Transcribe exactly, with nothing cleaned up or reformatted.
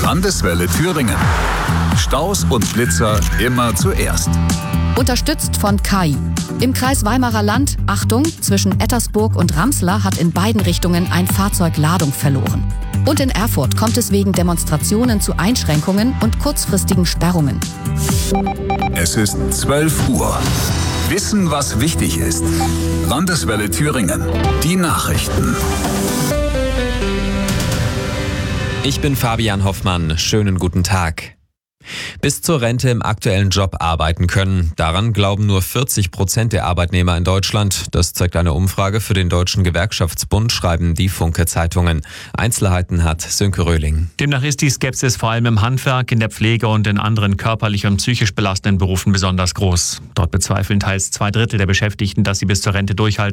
Landeswelle Thüringen. Staus und Blitzer immer zuerst. Unterstützt von K I. Im Kreis Weimarer Land, Achtung, zwischen Ettersburg und Ramsler hat in beiden Richtungen ein Fahrzeug Ladung verloren. Und in Erfurt kommt es wegen Demonstrationen zu Einschränkungen und kurzfristigen Sperrungen. Es ist zwölf Uhr. Wissen, was wichtig ist. Landeswelle Thüringen. Die Nachrichten. Ich bin Fabian Hoffmann. Schönen guten Tag. Bis zur Rente im aktuellen Job arbeiten können. Daran glauben nur vierzig Prozent der Arbeitnehmer in Deutschland. Das zeigt eine Umfrage für den Deutschen Gewerkschaftsbund, schreiben die Funke-Zeitungen. Einzelheiten hat Sönke Röhling. Demnach ist die Skepsis vor allem im Handwerk, in der Pflege und in anderen körperlich und psychisch belastenden Berufen besonders groß. Dort bezweifeln teils zwei Drittel der Beschäftigten, dass sie bis zur Rente durchhalten.